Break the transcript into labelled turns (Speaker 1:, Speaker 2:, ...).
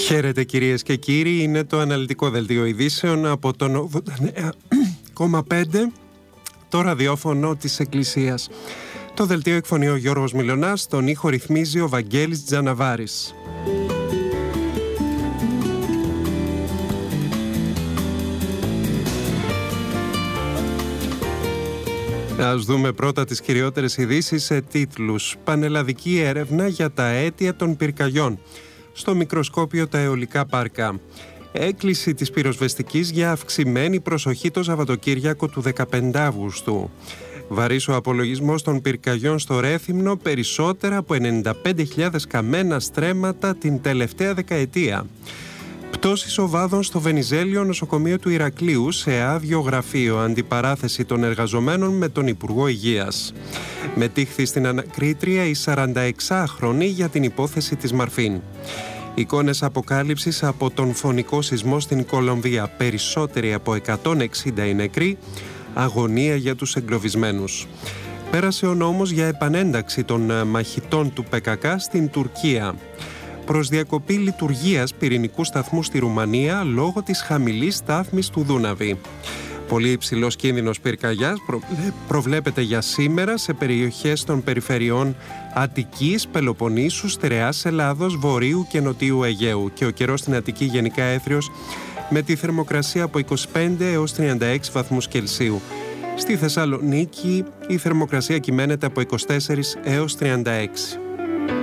Speaker 1: Χαίρετε κυρίες και κύριοι, είναι το αναλυτικό δελτίο ειδήσεων από τον 89,5 το ραδιόφωνο της Εκκλησίας. Το δελτίο εκφωνεί ο Γιώργος Μιλωνάς, τον ήχο ρυθμίζει ο Βαγγέλης Τζαναβάρης. Ας δούμε πρώτα τις κυριότερες ειδήσεις σε τίτλους. Πανελλαδική έρευνα για τα αίτια των πυρκαγιών. Στο μικροσκόπιο τα αιωλικά πάρκα. Έκκληση της πυροσβεστικής για αυξημένη προσοχή το Σαββατοκύριακο του 15 Αυγούστου. Βαρύς ο απολογισμός των πυρκαγιών στο Ρέθυμνο, περισσότερα από 95.000 καμένα στρέμματα την τελευταία δεκαετία. Πτώσεις οβάδων στο Βενιζέλιο νοσοκομείο του Ηρακλείου σε άδειο γραφείο, αντιπαράθεση των εργαζομένων με τον Υπουργό Υγείας. Μετήχθη στην ανακρίτρια η 46χρονη για την υπόθεση της Μαρφίν. Εικόνες αποκάλυψης από τον φωνικό σεισμό στην Κολομβία, περισσότεροι από 160 οι νεκροί, αγωνία για τους εγκλωβισμένους. Πέρασε ο νόμος για επανένταξη των μαχητών του ΠΚΚ στην Τουρκία. Προς διακοπή λειτουργίας πυρηνικού σταθμού στη Ρουμανία λόγω της χαμηλής στάθμης του Δούναβη. Πολύ υψηλός κίνδυνος πυρκαγιάς προβλέπεται για σήμερα σε περιοχές των περιφερειών Αττικής, Πελοποννήσου, Στερεάς Ελλάδος, Βορείου και Νοτίου Αιγαίου, και ο καιρός στην Αττική γενικά έθριος με τη θερμοκρασία από 25 έως 36 βαθμούς Κελσίου. Στη Θεσσαλονίκη η θερμοκρασία κυμαίνεται από 24 έως 36.